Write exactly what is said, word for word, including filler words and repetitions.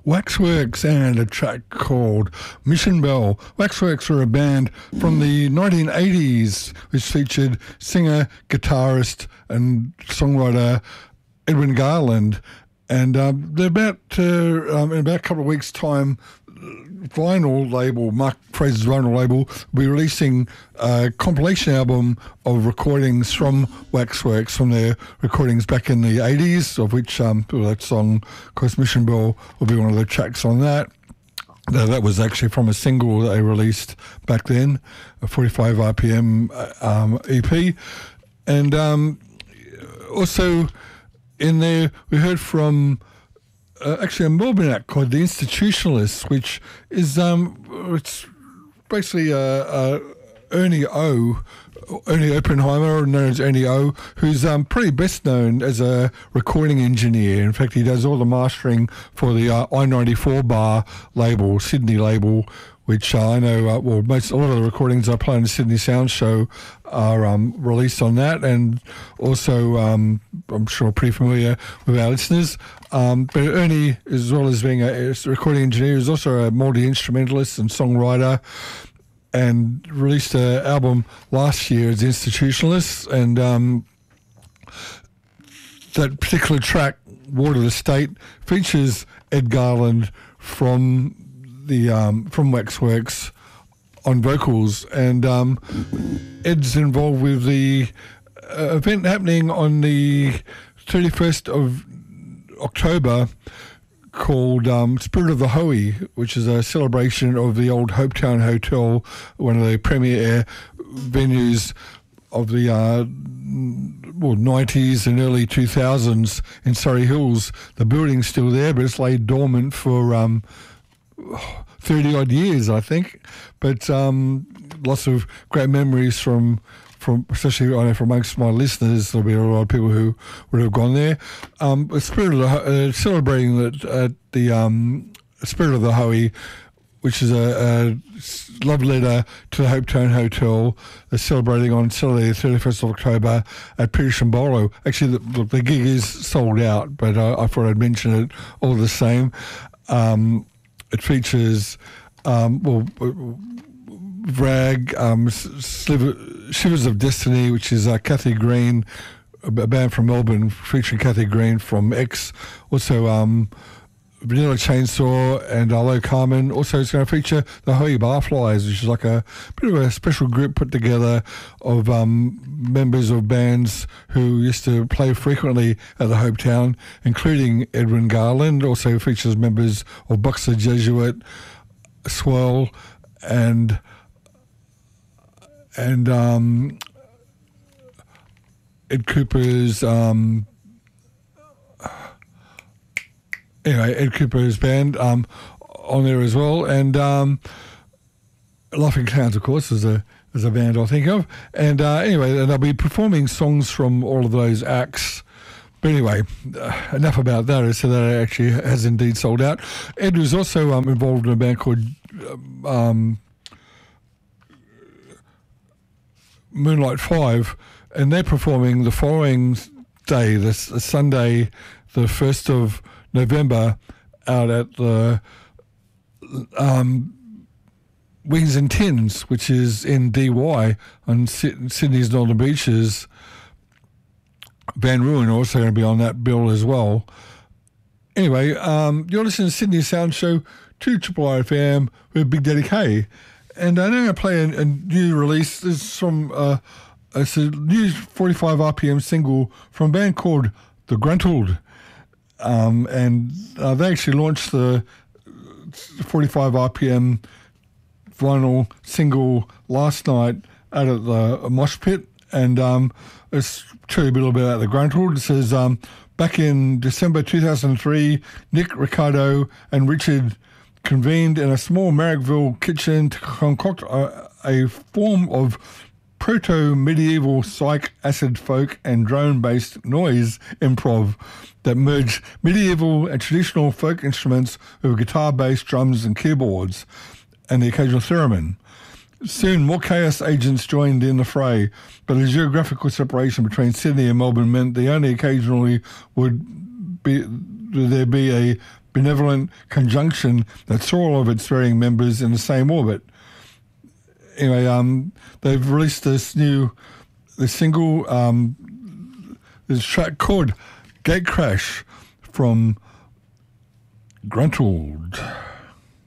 Waxworks and a track called Mission Bell. Waxworks are a band from the nineteen eighties which featured singer, guitarist and songwriter Edwin Garland. And um, they're about to, um, in about a couple of weeks' time, vinyl label, Mark Fraser's vinyl label, will be releasing a compilation album of recordings from Waxworks, from their recordings back in the eighties, of which um, that song, of course, Mission Bell, will be one of the tracks on that. Uh, that was actually from a single that they released back then, a forty-five R P M um, E P. And um, also in there, we heard from Uh, actually a Melbourne act called The Institutionalists, which is um, it's basically uh, uh, Ernie O, Ernie Oppenheimer, known as Ernie O, who's um, pretty best known as a recording engineer. In fact, he does all the mastering for the uh, I ninety-four bar label, Sydney label, which uh, I know, uh, well, most a lot of the recordings I play on the Sydney Sound Show are um, released on that, and also um, I'm sure pretty familiar with our listeners. Um, but Ernie, as well as being a, a recording engineer, is also a multi-instrumentalist and songwriter, and released an album last year as Institutionalists, and um, that particular track, Water the State, features Ed Garland from the um, from Waxworks on vocals, and um, Ed's involved with the uh, event happening on the thirty-first of October called um, Spirit of the Hoey, which is a celebration of the old Hopetown Hotel, one of the premier venues of the uh, well, nineties and early two thousands in Surrey Hills. The building's still there, but it's laid dormant for um, thirty odd years, I think. But um, lots of great memories from, from especially I know from amongst my listeners. There'll be a lot of people who would have gone there. Um, the Spirit of the uh, celebrating that at the um, Spirit of the Hoey, which is a, a love letter to the Hopetown Hotel. They're celebrating on Saturday, the thirty-first of October at Peter Shimbolo. Actually, the, the gig is sold out, but I, I thought I'd mention it all the same. Um, it features, um, well, Vrag, um, Sliver, Shivers of Destiny, which is uh, Kathy Green, a band from Melbourne featuring Kathy Green from X. Also, um, Vanilla Chainsaw and Hello Carmen. Also, it's going to feature the Hoey Barflies, which is like a bit of a special group put together of um, members of bands who used to play frequently at the Hopetown, including Edwin Garland. Also features members of Bucks the Jesuit, Swirl, and and um, Ed Cooper's. Um, Anyway, Ed Cooper's band um, on there as well, and um, Laughing Clowns, of course, is a is a band I think of. And uh, anyway, they'll be performing songs from all of those acts. But anyway, uh, enough about that. So that it actually has indeed sold out. Ed was also um, involved in a band called um, Moonlight Five, and they're performing the following day, this, this Sunday, the first of November, out at the um, Wings and Tins, which is in D Y on Sydney's Northern Beaches. Van Ruin are also going to be on that bill as well. Anyway, um, you're listening to Sydney Sound Show, two Triple R F M with Big Daddy K. And I'm going to play a, a new release. This is from uh, it's a new forty-five R P M single from a band called The Gruntled. Um, and uh, they actually launched the forty-five R P M vinyl single last night out at the Mosh Pit, and um, it's tell you a little bit about the Gruntled. It says, um, back in December two thousand three, Nick, Ricardo and Richard convened in a small Marrickville kitchen to concoct a, a form of proto-medieval psych, acid folk and drone-based noise improv that merged medieval and traditional folk instruments with guitar, bass, drums and keyboards and the occasional theremin. Soon more chaos agents joined in the fray, but the geographical separation between Sydney and Melbourne meant the only occasionally would be would there be a benevolent conjunction that saw all of its varying members in the same orbit. Anyway, um, they've released this new this single, um, this track called Gate Crash from Gruntled.